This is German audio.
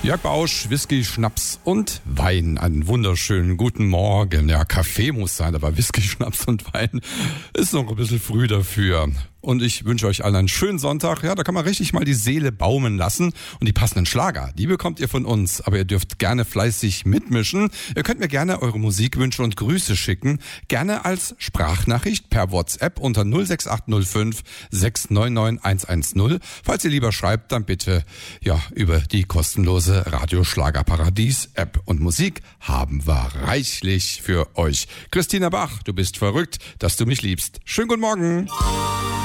Jörg Bausch, Whisky, Schnaps und Wein. Einen wunderschönen guten Morgen. Ja, Kaffee muss sein, aber Whisky, Schnaps und Wein ist noch ein bisschen früh dafür. Und ich wünsche euch allen einen schönen Sonntag. Ja, da kann man richtig mal die Seele baumen lassen. Und die passenden Schlager, die bekommt ihr von uns. Aber ihr dürft gerne fleißig mitmischen. Ihr könnt mir gerne eure Musikwünsche und Grüße schicken. Gerne als Sprachnachricht per WhatsApp unter 06805 699 110. Falls ihr lieber schreibt, dann bitte ja über die kostenlose Radio-Schlagerparadies-App. Und Musik haben wir reichlich für euch. Christina Bach, du bist verrückt, dass du mich liebst. Schönen guten Morgen.